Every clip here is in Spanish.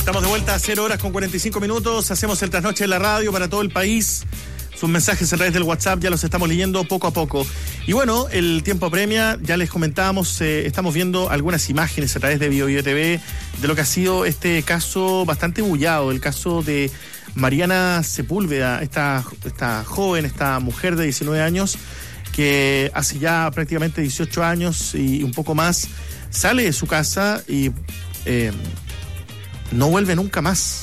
Estamos de vuelta a 0:45. Hacemos el trasnoche de la radio para todo el país. Sus mensajes a través del WhatsApp ya los estamos leyendo poco a poco. Y bueno, el tiempo apremia, ya les comentábamos, estamos viendo algunas imágenes a través de BioBio TV de lo que ha sido este caso bastante bullado, el caso de Mariana Sepúlveda, esta joven, esta mujer de 19 años, que hace ya prácticamente 18 años y un poco más, sale de su casa y no vuelve nunca más.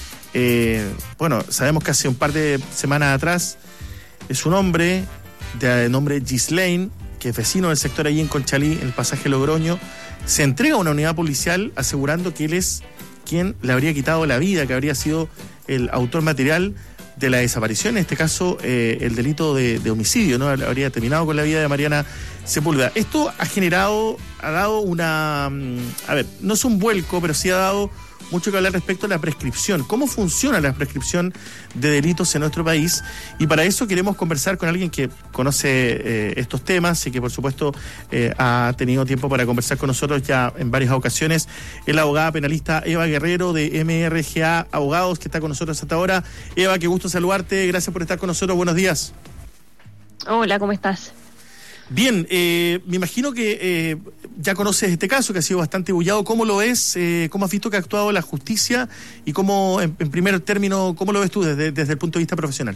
Bueno, sabemos que hace un par de semanas atrás es un hombre de nombre Ghislaine, que es vecino del sector allí en Conchalí, en el pasaje Logroño, se entrega a una unidad policial asegurando que él es quien le habría quitado la vida, que habría sido el autor material de la desaparición, en este caso el delito de homicidio, ¿no? Habría terminado con la vida de Mariana Sepúlveda. Esto ha dado una, no es un vuelco, pero sí ha dado mucho que hablar respecto a la prescripción. ¿Cómo funciona la prescripción de delitos en nuestro país? Y para eso queremos conversar con alguien que conoce estos temas y que por supuesto ha tenido tiempo para conversar con nosotros ya en varias ocasiones. Es la abogada penalista Eva Guerrero de MRGA Abogados, que está con nosotros hasta ahora. Eva, qué gusto saludarte. Gracias por estar con nosotros. Buenos días. Hola, ¿cómo estás? Bien, me imagino que ya conoces este caso que ha sido bastante bullado. ¿Cómo lo ves? ¿Cómo has visto que ha actuado la justicia? Y cómo, en primer término, ¿cómo lo ves tú desde el punto de vista profesional?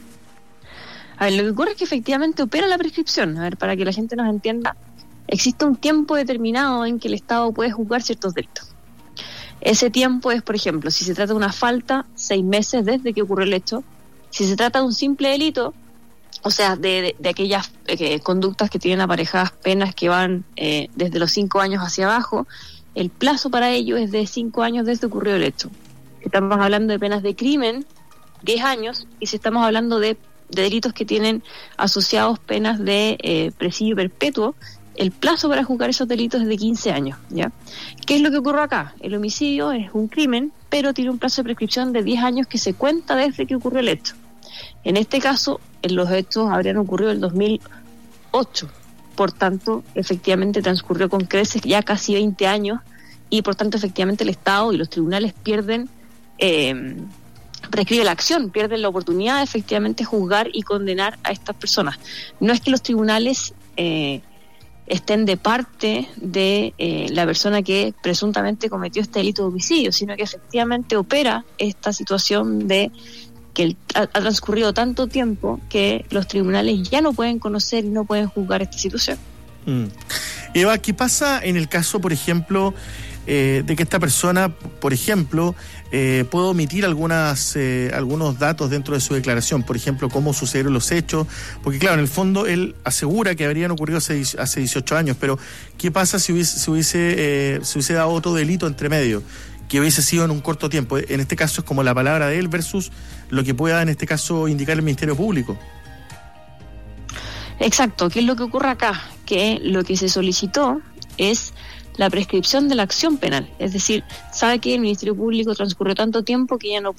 A ver, lo que ocurre es que efectivamente opera la prescripción. A ver, para que la gente nos entienda, existe un tiempo determinado en que el Estado puede juzgar ciertos delitos. Ese tiempo es, por ejemplo, si se trata de una falta, 6 meses desde que ocurrió el hecho. Si se trata de un simple delito, o sea, de aquellas conductas que tienen aparejadas penas que van desde los 5 años hacia abajo, el plazo para ello es de 5 años desde que ocurrió el hecho. Estamos hablando de penas de crimen, 10 años, y si estamos hablando de delitos que tienen asociados penas de presidio perpetuo, el plazo para juzgar esos delitos es de 15 años, ¿ya? ¿Qué es lo que ocurre acá? El homicidio es un crimen, pero tiene un plazo de prescripción de 10 años que se cuenta desde que ocurrió el hecho. En este caso, los hechos habrían ocurrido en el 2008, por tanto, efectivamente transcurrió con creces ya casi 20 años y por tanto, efectivamente, el Estado y los tribunales prescribe la acción, pierden la oportunidad de efectivamente juzgar y condenar a estas personas. No es que los tribunales estén de parte de la persona que presuntamente cometió este delito de homicidio, sino que efectivamente opera esta situación de que ha transcurrido tanto tiempo que los tribunales ya no pueden conocer y no pueden juzgar esta situación. Eva, ¿qué pasa en el caso, por ejemplo, de que esta persona, por ejemplo, pueda omitir algunos datos dentro de su declaración? Por ejemplo, cómo sucedieron los hechos, porque claro, en el fondo él asegura que habrían ocurrido hace 18 años, pero ¿qué pasa si hubiese dado otro delito entre medio, que hubiese sido en un corto tiempo? En este caso es como la palabra de él versus lo que pueda en este caso indicar el Ministerio Público. Exacto. ¿Qué es lo que ocurre acá? Que lo que se solicitó es la prescripción de la acción penal. Es decir, sabe que el Ministerio Público transcurrió tanto tiempo que ya no